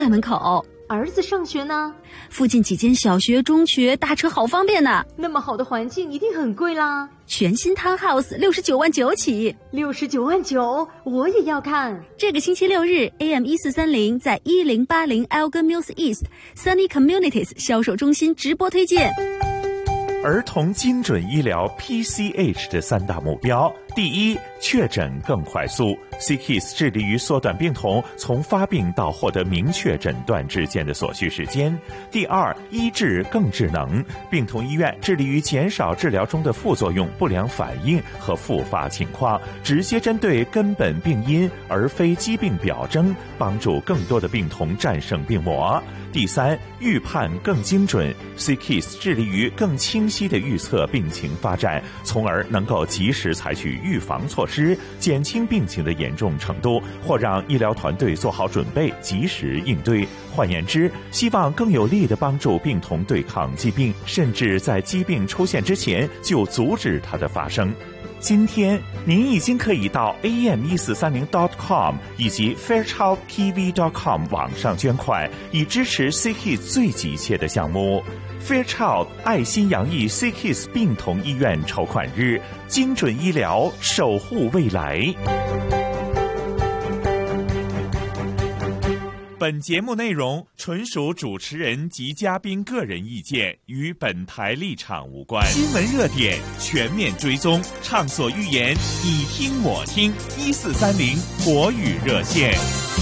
门口。 儿子上学呢？ 附近几间小学、中学打车好方便呢。 那么好的环境一定很贵啦。 全新 Townhouse 69万9起 ，69万9，我也要看。 这个星期6日 AM 1430在1080 Elgin Mills East Sunny Communities 销售中心直播推荐。 儿童精准医疗 PCH 的3大目标：第一，确诊更快速 ，CKIS 致力于缩短病童从发病到获得明确诊断之间的所需时间；第二，医治更智能，病童医院致力于减少治疗中的副作用、不良反应和复发情况，直接针对根本病因而非疾病表征，帮助更多的病童战胜病魔。第三，预判更精准 ，CKIS 致力于更清晰地预测病情发展，从而能够及时采取预防措施，减轻病情的严重程度，或让医疗团队做好准备，及时应对。换言之，希望更有力地帮助病童对抗疾病，甚至在疾病出现之前就阻止它的发生。今天您已经可以到 am1430.com 以及 fairchildtv.com 网上捐款，以支持 CKIS 最急切的项目。Fairchild 爱心洋溢 CKIS 病童医院筹款日，精准医疗，守护未来。本节目内容纯属主持人及嘉宾个人意见，与本台立场无关。新闻热点全面追踪，畅所欲言，你听我听。1430国语热线。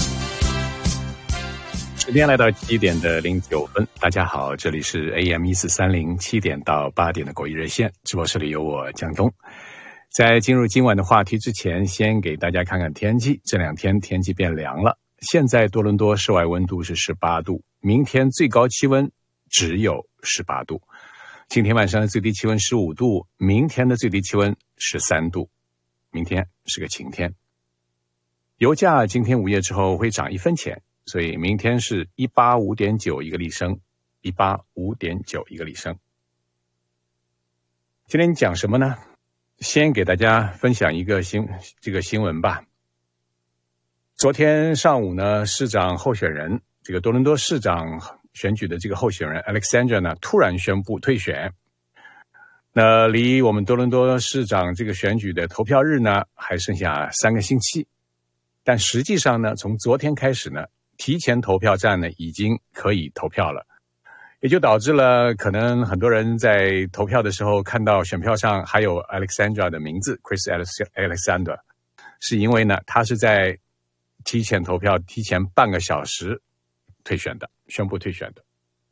时间来到7点的09分，大家好，这里是 AM 1430 7点到8点的国语热线，直播室里有我江东。在进入今晚的话题之前，先给大家看看天气。这2天天气变凉了。现在多伦多室外温度是18度，明天最高气温只有18度。今天晚上的最低气温15度，明天的最低气温13度。明天是个晴天。油价今天午夜之后会涨1分钱，所以明天是185.9一个立升，185.9一个立升。今天讲什么呢？先给大家分享一个新闻吧。昨天上午呢，市长候选人，这个多伦多市长选举的这个候选人 Alexandra 呢，突然宣布退选。那离我们多伦多市长这个选举的投票日呢，还剩下3个星期。但实际上呢，从昨天开始呢，提前投票站呢已经可以投票了，也就导致了可能很多人在投票的时候看到选票上还有 Alexandra 的名字 Chris Alexander， 是因为呢，他是在提前投票提前半个小时退选的，宣布退选的。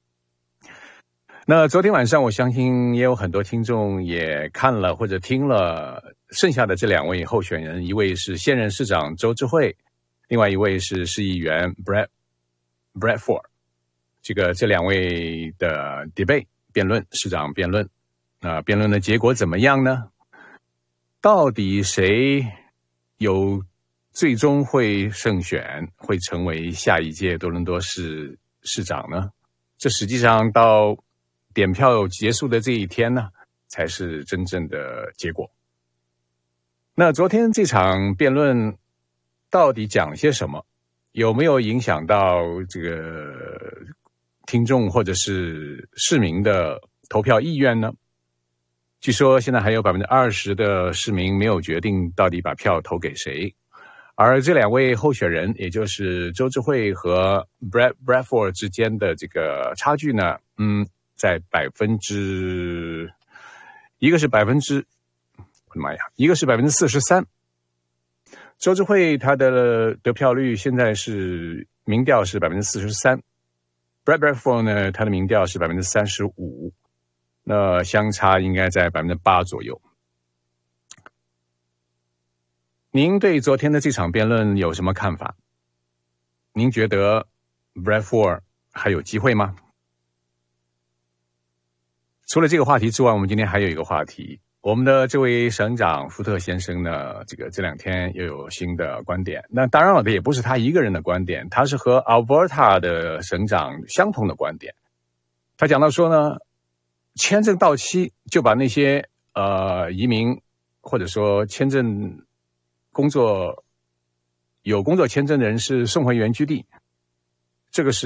那昨天晚上我相信也有很多听众也看了或者听了剩下的这2位候选人，一位是现任市长周智慧，另外一位是市议员 Bradford。 这2位的 debate 辩论，市长辩论。辩论的结果怎么样呢？到底谁有最终会胜选，会成为下一届多伦多市长呢？这实际上到点票结束的这一天呢，才是真正的结果。那昨天这场辩论到底讲些什么？有没有影响到这个听众或者是市民的投票意愿呢？据说现在还有 20% 的市民没有决定到底把票投给谁。而这2位候选人，也就是周智慧和 Bradford 之间的这个差距呢，在一个是43%。周智慧他的得票率现在是民调是 43%， Bradford 呢，他的民调是 35%， 那相差应该在 8% 左右。您对昨天的这场辩论有什么看法？您觉得 Bradford 还有机会吗？除了这个话题之外，我们今天还有一个话题。我们的这位省长福特先生呢，这2天又有新的观点。那当然了，也不是他一个人的观点，他是和 Alberta 的省长相同的观点。他讲到说呢，签证到期就把那些移民或者说有工作签证的人士送回原居地。 这个是